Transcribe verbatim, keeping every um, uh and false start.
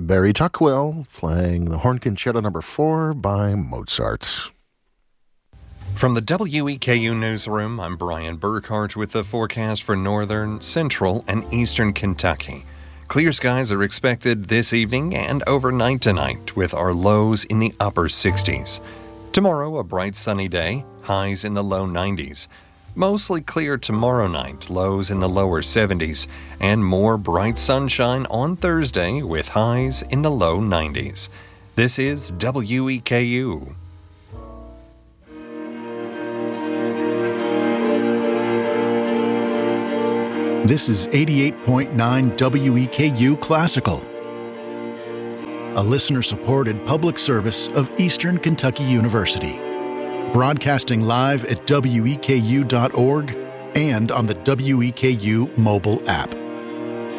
Barry Tuckwell playing the Horn Concerto number four by Mozart. From the W E K U Newsroom, I'm Brian Burkhart with the forecast for northern, central, and eastern Kentucky. Clear skies are expected this evening and overnight tonight, with our lows in the upper sixties. Tomorrow, a bright sunny day, highs in the low nineties. Mostly clear tomorrow night, lows in the lower seventies, and more bright sunshine on Thursday with highs in the low nineties. This is W E K U. This is eighty-eight point nine W E K U Classical, a listener-supported public service of Eastern Kentucky University. Broadcasting live at W E K U dot org and on the W E K U mobile app.